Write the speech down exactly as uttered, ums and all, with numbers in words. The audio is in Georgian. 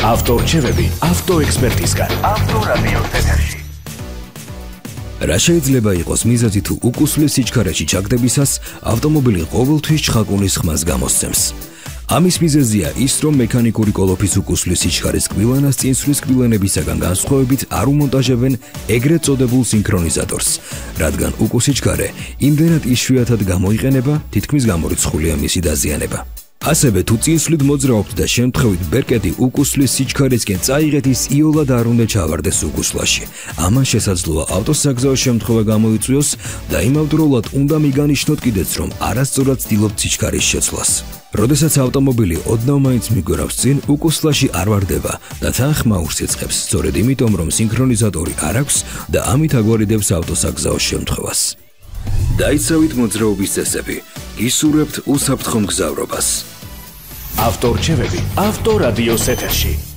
ავტორჩევები ავტოექსპერტისგან. ავტორადიო ეთერში. რა შეიძლება იყოს მიზეზი თუ უკუსლის სიჩქარეში ჩაგდებისას ავტომობილი ყოველთვის ჩხაკუნის ხმას გამოსცემს? ამის მიზეზია ის, რომ მექანიკური კოლოფის უკუსლის სიჩქარის კბილანას წინსვლის კბილანებისაგან განსხვავებით არ უმონტაჟებენ ეგრეთ წოდებულ სინქრონიზატორს, რადგან უკუსიჩქარე იმდენად იშვიათად გამოიყენება, თითქმის გამორიცხულია მისი დაზიანება. ასევე თუ წინსვლით მოძრაობთ და შემთხვევით ბერკეტი უკუსლის სიჩქარისკენ წაიღეთ, ის იოლად არ უნდა ჩავარდეს უკუსლაში. ამან შესაძლოა ავტოსაგზაო შემთხვევა გამოიწვიოს და იმავდროულად უნდა მიგანიშნოთ კიდეც, რომ არასწორად ცდილობთ სიჩქარის შეცვლას. როდესაც ავტომობილი ოდნავ მაინც მიგვერავს წინ, უკუსლაში არ ვარდება და თან ხმაურს იწყებს, სწორედ იმიტომ, რომ სინქრონიზატორი არ აქვს და ამით აგვარიდებს ავტოსაგზაოს შემთხვევას. დაიცავით მოძრაობის წესები, გისურვებთ უსაფრთხო მგზავრობას. ავტორჩევები ავტორადიოს ეთერში.